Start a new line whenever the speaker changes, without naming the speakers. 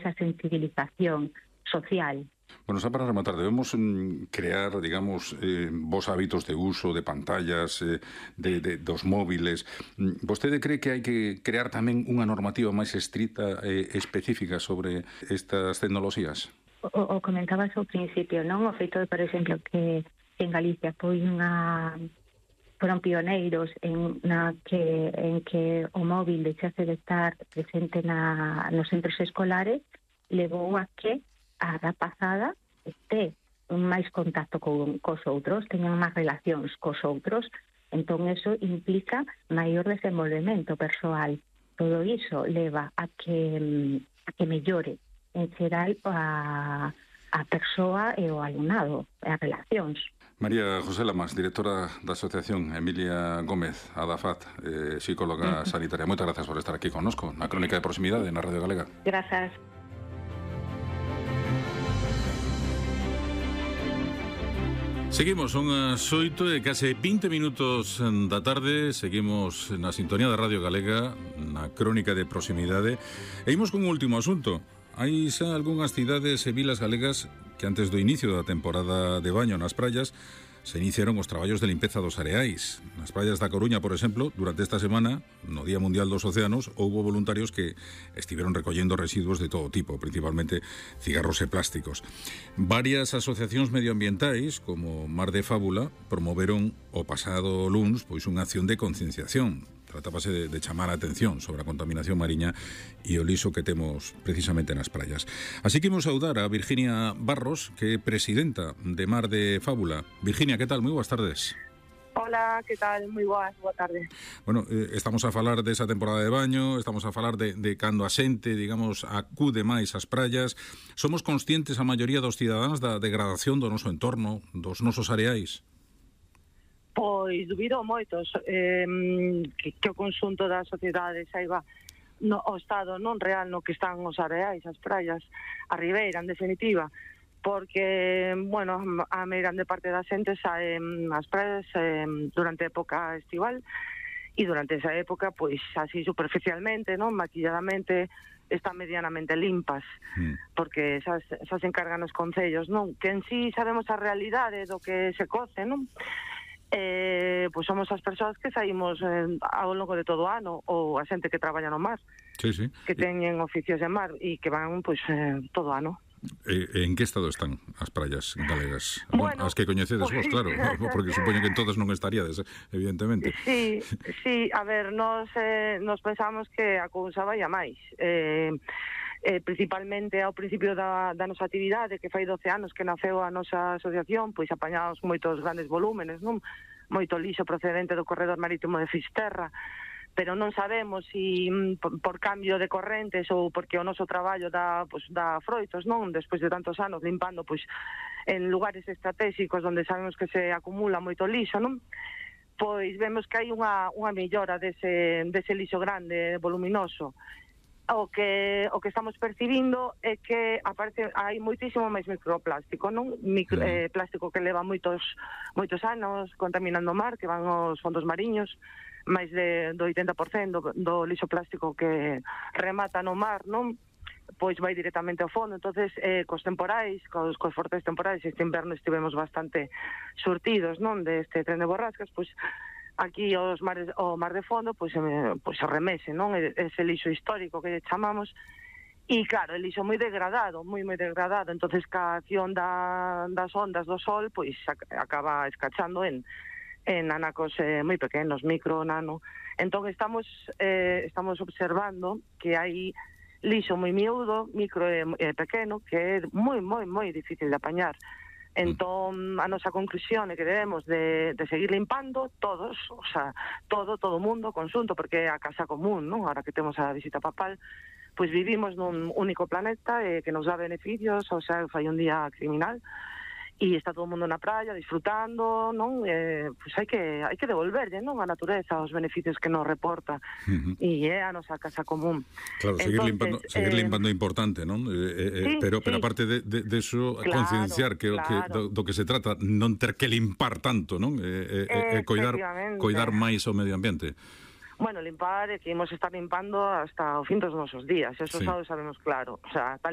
esa sensibilización social.
Bueno, xa para rematar, debemos crear, digamos, vos hábitos de uso de pantallas, dos móviles. Vostede cree que hai que crear tamén unha normativa máis estrita e específica sobre estas tecnoloxías?
O comentabas ao principio, non? O feito de, por exemplo, que en Galicia foron pioneiros en que o móvil deixase de estar presente nos centros escolares, levou a que a rapazada este máis contacto cos outros, teñan máis relacións cos outros, entón eso implica maior desenvolvemento persoal. Todo iso leva a que mellore en xeral a persoa e o alumnado, as relacións.
María José Lamas, directora da Asociación Emilia Gómez, ADAFAT, psicóloga sanitaria. Moitas grazas por estar aquí connosco na Crónica de Proximidade na Radio Galega.
Grazas.
Seguimos, son as 8 e case 20 minutos da tarde. Seguimos na sintonía da Radio Galega, na Crónica de Proximidade. E imos con un último asunto. Hai xa algunhas cidades e vilas galegas que antes do inicio da temporada de baño nas praias se iniciaron os traballos de limpeza dos areais. Nas praias da Coruña, por exemplo, durante esta semana, no Día Mundial dos Océanos, houbo voluntarios que estiveron recollendo residuos de todo tipo, principalmente cigarros e plásticos. Varias asociacións medioambientais, como Mar de Fábula, promoveron o pasado luns pois unha acción de concienciación. Tratábase de chamar a atención sobre a contaminación mariña e o lixo que temos precisamente nas praias. Así que imos saudar a Virginia Barros, que é presidenta de Mar de Fábula. Virginia, que tal? Moi boas tardes.
Hola, que tal? Moi boa tarde.
Bueno, estamos a falar desa temporada de baño, estamos a falar de cando a xente, digamos, acude máis ás praias. Somos conscientes a maioría dos cidadáns da degradación do noso entorno, dos nosos areais?
Pois dubido moitos que o conxunto da sociedade saiba o estado non real no que están os areais, as praias, a ribeira, en definitiva, porque, bueno, a meira grande parte da xente saen as praias durante a época estival e durante esa época, pois, así superficialmente, non, maquilladamente, están medianamente limpas, porque xa se encargan os concellos, non, que en sí sabemos a realidade do que se coce, non? Pois somos as persoas que saímos ao longo de todo o ano, ou a xente que traballa no mar,
sí.
que teñen oficios de mar e que van pois todo o ano.
En que estado están as praias galegas?
Bueno,
as que coñecedes vos, claro, porque supoño que en todas non estaríades, evidentemente.
Sí, a ver, nos pensamos que a cousa vai a máis. Principalmente ao principio da nosa actividade, que fai 12 anos que naceu a nosa asociación, pois apañamos moitos grandes volúmenes, non? Moito lixo procedente do corredor marítimo de Fisterra, pero non sabemos se por cambio de correntes ou porque o noso traballo dá froitos, non? Despois de tantos anos limpando pois en lugares estratégicos onde sabemos que se acumula moito lixo, non? Pois vemos que hai unha mellora dese lixo grande, voluminoso. O que estamos percibindo é que hai moitísimo máis microplástico, non? Plástico que leva moitos anos contaminando o mar, que van aos fondos mariños, máis do 80% do lixo plástico que remata no mar, non? Pois vai directamente ao fondo. Entonces, cos temporais, cos fortes temporais, este inverno estivemos bastante surtidos, non? Deste tren de borrascas, pois aquí o mar de fondo pois se remese, non? Ese lixo histórico que chamamos, e claro, el lixo moi degradado, moi degradado, entonces ca acción das ondas do sol pois acaba escachando en anacos moi pequenos, micro, nano. Entón estamos observando que hai lixo moi miúdo, micro e pequeno, que é moi difícil de apañar. Entón, a nosa conclusión é que debemos de seguir limpando todos, o sea, todo o mundo, conxunto, porque é a casa común, non? Ahora que temos a visita papal, pois vivimos nun único planeta que nos dá beneficios, o sea, fai un día criminal, e está todo o mundo na praia disfrutando, non? Pois hai que devolverlle, non, a natureza os beneficios que nos reporta, e é a nosa casa común.
Claro, seguir limpando é importante, non? Pero aparte de eso, concienciar que do que se trata non ter que limpar tanto, non? Coidar máis o medio ambiente.
Bueno, limpar é que imos estar limpando hasta o fin dos nosos días, eso sabemos claro, o sea, tal